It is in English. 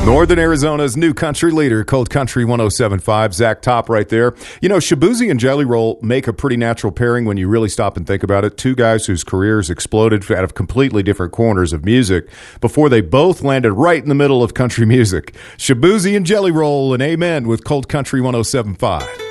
Northern Arizona's new country leader, Cold Country 107.5, Zach Top right there. You know, Shaboozey and Jelly Roll make a pretty natural pairing when you really stop and think about it. Two guys whose careers exploded out of completely different corners of music before they both landed right in the middle of country music. Shaboozey and Jelly Roll, and amen with Cold Country 107.5.